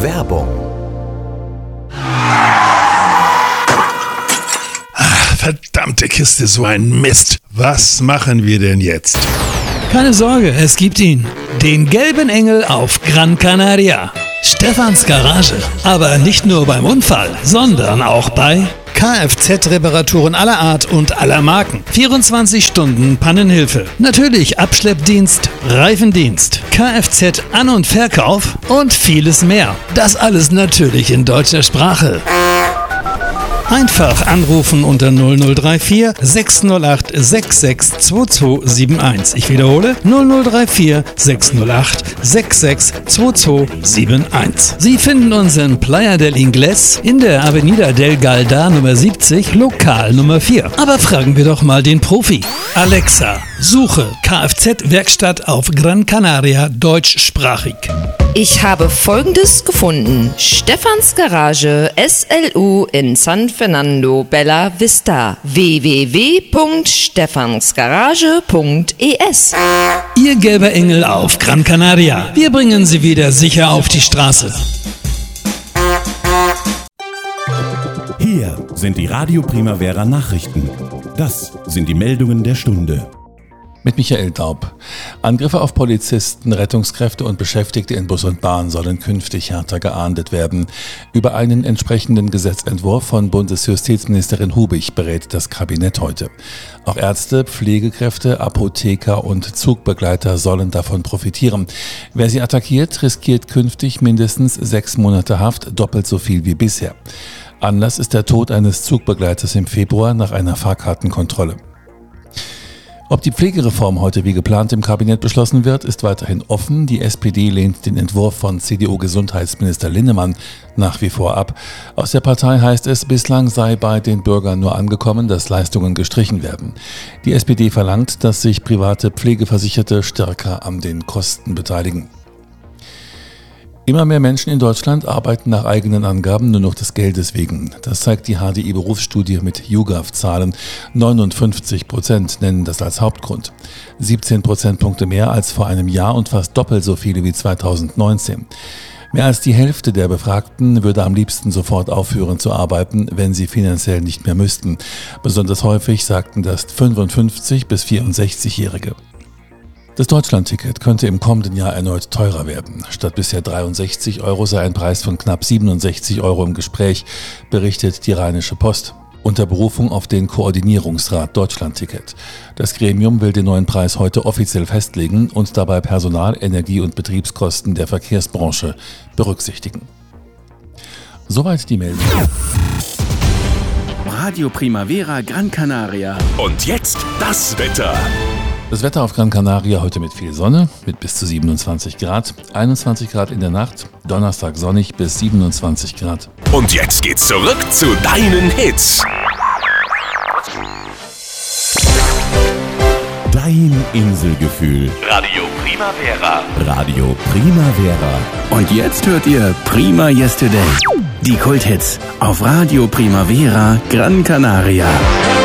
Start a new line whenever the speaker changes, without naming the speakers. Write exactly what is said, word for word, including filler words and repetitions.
Werbung.
Ach, verdammte Kiste, so ein Mist. Was machen wir denn jetzt?
Keine Sorge, es gibt ihn. Den gelben Engel auf Gran Canaria. Stefans Garage. Aber nicht nur beim Unfall, sondern auch bei Kfz-Reparaturen aller Art und aller Marken. vierundzwanzig Stunden Pannenhilfe. Natürlich Abschleppdienst, Reifendienst, Kfz-An- und Verkauf und vieles mehr. Das alles natürlich in deutscher Sprache. Einfach anrufen unter null null drei vier sechs null acht sechs sechs zwei zwei sieben eins. Ich wiederhole null null drei vier sechs null acht sechs sechs zwei zwei sieben eins. Sie finden uns in Playa del Ingles in der Avenida del Galda Nummer siebzig, Lokal Nummer vier. Aber fragen wir doch mal den Profi. Alexa, suche Kfz-Werkstatt auf Gran Canaria deutschsprachig.
Ich habe Folgendes gefunden. Stefans Garage S L U in San Fernando Bella Vista. w w w punkt stefansgarage punkt e s.
Ihr gelber Engel auf Gran Canaria. Wir bringen Sie wieder sicher auf die Straße.
Hier sind die Radio Primavera Nachrichten. Das sind die Meldungen der Stunde.
Mit Michael Daub. Angriffe auf Polizisten, Rettungskräfte und Beschäftigte in Bus und Bahn sollen künftig härter geahndet werden. Über einen entsprechenden Gesetzentwurf von Bundesjustizministerin Hubig berät das Kabinett heute. Auch Ärzte, Pflegekräfte, Apotheker und Zugbegleiter sollen davon profitieren. Wer sie attackiert, riskiert künftig mindestens sechs Monate Haft, doppelt so viel wie bisher. Anlass ist der Tod eines Zugbegleiters im Februar nach einer Fahrkartenkontrolle. Ob die Pflegereform heute wie geplant im Kabinett beschlossen wird, ist weiterhin offen. Die S P D lehnt den Entwurf von C D U-Gesundheitsminister Linnemann nach wie vor ab. Aus der Partei heißt es, bislang sei bei den Bürgern nur angekommen, dass Leistungen gestrichen werden. Die S P D verlangt, dass sich private Pflegeversicherte stärker an den Kosten beteiligen. Immer mehr Menschen in Deutschland arbeiten nach eigenen Angaben nur noch des Geldes wegen. Das zeigt die H D I-Berufsstudie mit YouGov-Zahlen. neunundfünfzig Prozent nennen das als Hauptgrund. siebzehn Prozentpunkte mehr als vor einem Jahr und fast doppelt so viele wie zweitausendneunzehn. Mehr als die Hälfte der Befragten würde am liebsten sofort aufhören zu arbeiten, wenn sie finanziell nicht mehr müssten. Besonders häufig sagten das fünfundfünfzig- bis vierundsechzigjährige. Das Deutschlandticket könnte im kommenden Jahr erneut teurer werden. Statt bisher dreiundsechzig Euro sei ein Preis von knapp siebenundsechzig Euro im Gespräch, berichtet die Rheinische Post. Unter Berufung auf den Koordinierungsrat Deutschlandticket. Das Gremium will den neuen Preis heute offiziell festlegen und dabei Personal-, Energie- und Betriebskosten der Verkehrsbranche berücksichtigen. Soweit die Meldung.
Radio Primavera Gran Canaria.
Und jetzt das Wetter.
Das Wetter auf Gran Canaria heute mit viel Sonne, mit bis zu siebenundzwanzig Grad, einundzwanzig Grad in der Nacht, Donnerstag sonnig bis siebenundzwanzig Grad.
Und jetzt geht's zurück zu deinen Hits.
Dein Inselgefühl.
Radio Primavera.
Radio Primavera.
Und jetzt hört ihr Prima Yesterday. Die Kulthits auf Radio Primavera Gran Canaria.